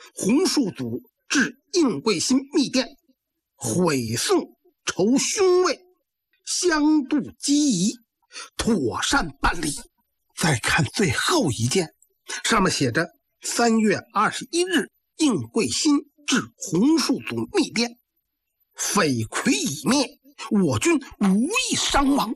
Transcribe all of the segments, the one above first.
洪术祖至应贵新密殿，毁宋仇兄卫，相度机宜，妥善办理。再看最后一件，上面写着3月21日应贵新至洪术祖密殿，匪魁已灭，我军无一伤亡。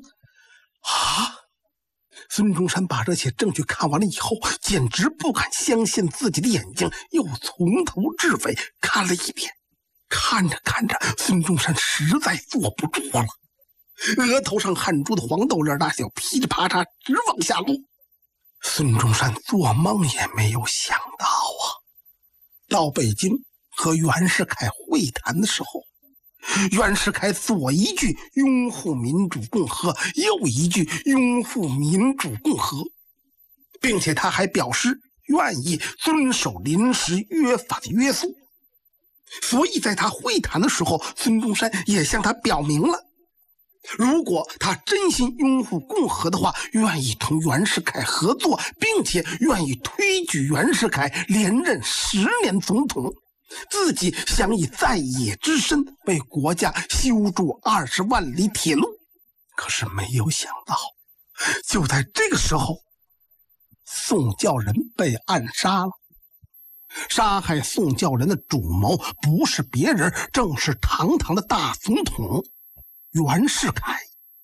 孙中山把这些证据看完了以后，简直不敢相信自己的眼睛，又从头至尾看了一遍。看着看着，孙中山实在坐不住了，额头上汗珠的黄豆粒大小噼里啪嚓直往下落。孙中山做梦也没有想到啊，到北京和袁世凯会谈的时候，袁世凯左一句拥护民主共和，右一句拥护民主共和，并且他还表示愿意遵守临时约法的约束。所以在他会谈的时候，孙中山也向他表明了，如果他真心拥护共和的话，愿意同袁世凯合作，并且愿意推举袁世凯连任10年总统，自己想以在野之身为国家修筑20万里铁路。可是没有想到，就在这个时候，宋教仁被暗杀了。杀害宋教仁的主谋不是别人，正是堂堂的大总统袁世凯。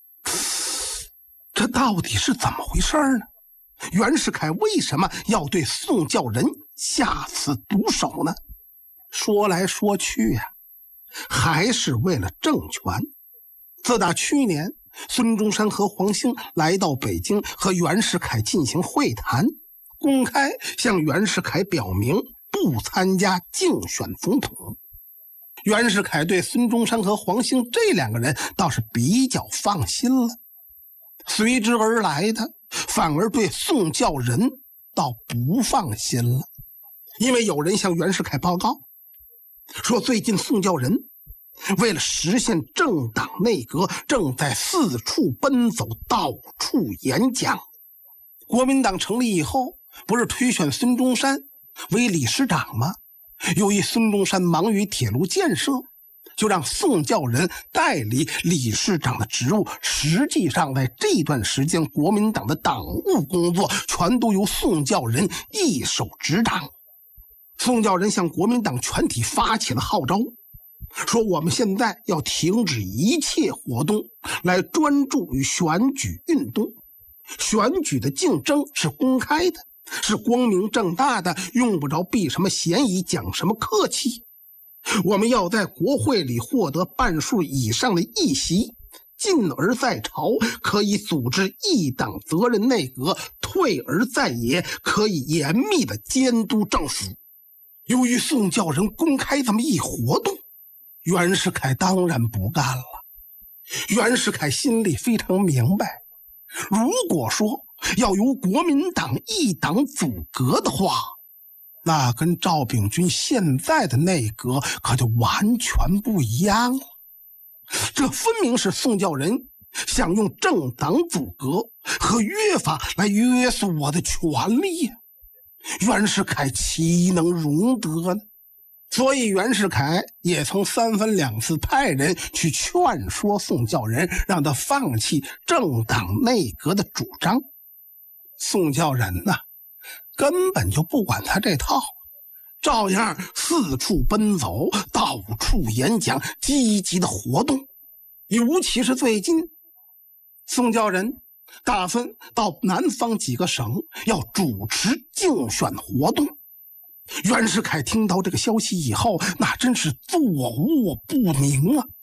这到底是怎么回事呢？袁世凯为什么要对宋教仁下此毒手呢？说来说去还是为了政权。自打去年孙中山和黄兴来到北京和袁世凯进行会谈，公开向袁世凯表明不参加竞选总统，袁世凯对孙中山和黄兴这2个人倒是比较放心了。随之而来的反而对宋教仁倒不放心了，因为有人向袁世凯报告说，最近宋教仁为了实现政党内阁，正在四处奔走，到处演讲。国民党成立以后，不是推选孙中山为理事长吗？由于孙中山忙于铁路建设，就让宋教仁代理理事长的职务。实际上在这段时间，国民党的党务工作全都由宋教仁一手执掌。宋教仁向国民党全体发起了号召，说我们现在要停止一切活动，来专注于选举运动。选举的竞争是公开的，是光明正大的，用不着避什么嫌疑，讲什么客气。我们要在国会里获得半数以上的议席，进而在朝，可以组织一党责任内阁；退而在野，可以严密的监督政府。由于宋教仁公开这么一活动，袁世凯当然不干了。袁世凯心里非常明白，如果说要由国民党一党组阁的话，那跟赵秉钧现在的内阁可就完全不一样了。这分明是宋教仁想用政党组阁和约法来约束我的权利呀。袁世凯岂能容得呢？所以袁世凯也曾3番2次派人去劝说宋教仁，让他放弃政党内阁的主张。宋教仁根本就不管他这套，照样四处奔走，到处演讲，积极的活动。尤其是最近，宋教仁打算到南方几个省要主持竞选活动。袁世凯听到这个消息以后，那真是坐卧不宁啊！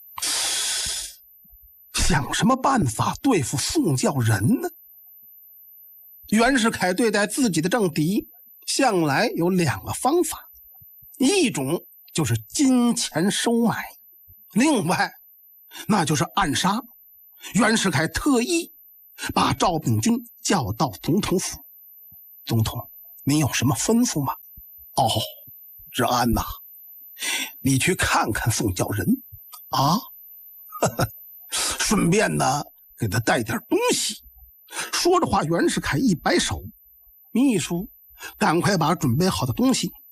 想什么办法对付宋教仁呢？袁世凯对待自己的政敌向来有2个方法，一种就是金钱收买，另外那就是暗杀。袁世凯特意把赵秉钧叫到总统府，总统，您有什么吩咐吗？哦，志安呐，你去看看宋教仁啊，顺便呢给他带点东西。说着话，袁世凯一摆手，秘书赶快把准备好的东西